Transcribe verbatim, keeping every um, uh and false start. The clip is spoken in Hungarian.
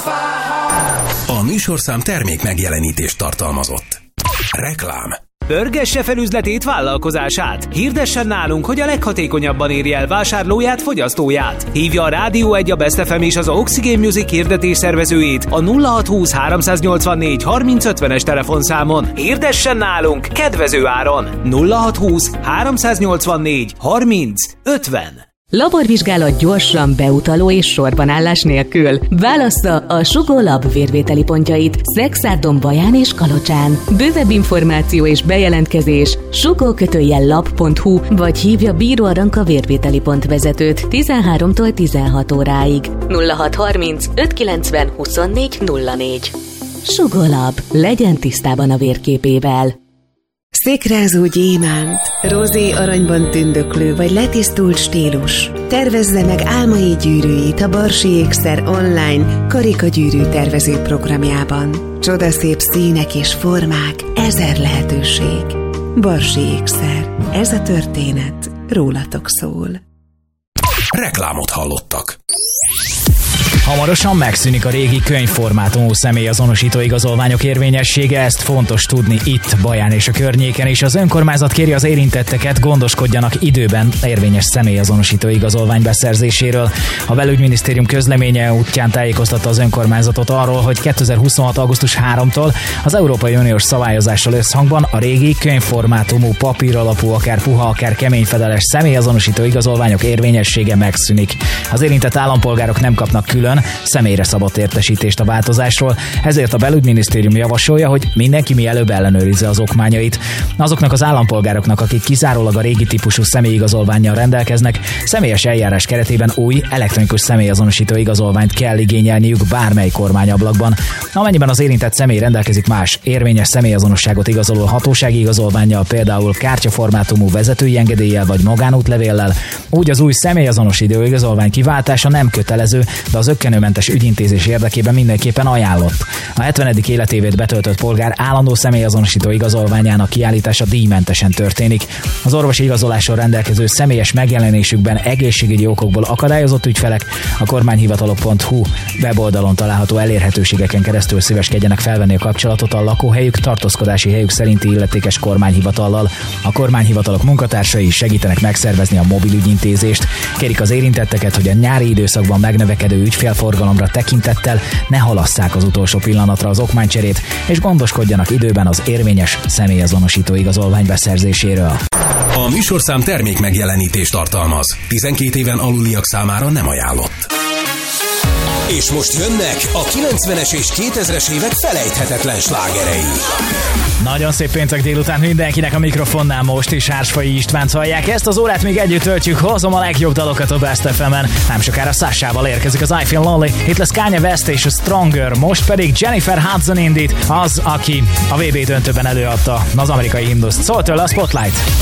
A műsorszám termék megjelenítést tartalmazott. Reklám. Pörgesse fel üzletét, vállalkozását. Hirdessen nálunk, hogy a leghatékonyabban érje el vásárlóját, fogyasztóját. Hívja a Rádió egy, a Best ef em és az Oxygen Music hirdetés szervezőjét a nulla hat húsz háromszáznyolcvannégy harminc ötvenes telefonszámon. Hirdessen nálunk kedvező áron. nulla hat húsz háromszáznyolcvannégy harminc ötven. Laborvizsgálat gyorsan, beutaló és sorbanállás nélkül. Válassza a Sugó Lab vérvételi pontjait Szexárdon, Baján és Kalocsán. Bővebb információ és bejelentkezés sugó lab pont hu vagy hívja Bíró Aranka vérvételi pont vezetőt tizenháromtól tizenhat óráig. nulla hat harminc öt kilencven huszonnégy nulla négy. Sugó Lab. Legyen tisztában a vérképével. Székrázó gyémánt, rozé aranyban tündöklő vagy letisztult stílus. Tervezze meg álmai gyűrűit a Barsi Ékszer online karikagyűrű tervező programjában. Csodaszép színek és formák, ezer lehetőség. Barsi Ékszer. Ez a történet rólatok szól. Reklámot hallottak. Hamarosan megszűnik a régi könyvformátumú személyazonosító igazolványok érvényessége, ezt fontos tudni itt, Baján és a környéken, és az önkormányzat kéri az érintetteket, gondoskodjanak időben érvényes személyazonosító igazolvány beszerzéséről. A Belügyminisztérium közleménye útján tájékoztatta az önkormányzatot arról, hogy kétezer-huszonhat. augusztus harmadikától az Európai Uniós szabályozással összhangban a régi könyvformátumú papíralapú, akár puha, akár keményfedeles személyazonosító igazolványok érvényessége megszűnik. Az érintett állampolgárok nem kapnak külön személyre szabott értesítést a változásról, ezért a Belügyminisztérium javasolja, hogy mindenki mielőbb ellenőrizze az okmányait. Azoknak az állampolgároknak, akik kizárólag a régi típusú személyigazolvánnyal rendelkeznek, személyes eljárás keretében új elektronikus személyazonosító igazolványt kell igényelniük bármely kormányablakban. Amennyiben az érintett személy rendelkezik más érvényes személyazonosságot igazoló hatósági igazolvánnyal, például kártyaformátumú vezetői engedéllyel vagy magánútlevéllel, úgy az új személyazonosító igazolvány kiváltása nem kötelező, de az ökkenőmentes ügyintézés érdekében mindenképpen ajánlott. A hetvenedik életévét betöltött polgár állandó személyazonosító igazolványának kiállítása díjmentesen történik. Az orvosi igazolással rendelkező személyes megjelenésükben egészségügyi okokból akadályozott ügyfelek a kormányhivatalok pont hu weboldalon található elérhetőségeken keresztül szíveskedjenek felvenni a kapcsolatot a lakóhelyük, tartózkodási helyük szerinti illetékes kormányhivatallal. A kormányhivatalok munkatársai is segítenek megszervezni a mobil ügyintézést. Kérik az érintetteket, hogy a nyári időszakban megnövekedő ügyfélforgalomra tekintettel ne halasszák az utolsó pillanatra az okmánycserét, és gondoskodjanak időben az érvényes személyazonosító igazolvány beszerzéséről. A műsorszám termék megjelenítést tartalmaz. tizenkét éven aluliak számára nem ajánlott. És most jönnek a kilencvenes és kétezres évek felejthetetlen slágerei. Nagyon szép péntek délután mindenkinek, a mikrofonnál most is Hársfai Istvánt hallják. Ezt az órát még együtt töltjük, hozom a legjobb dalokat a Best ef em-en. Nem sokára Sashával érkezik az I Feel Lonely, itt lesz Kanye West és a Stronger, most pedig Jennifer Hudson indít, az, aki a vé bé döntőben előadta az amerikai himnuszt. Szól tőle a Spotlight.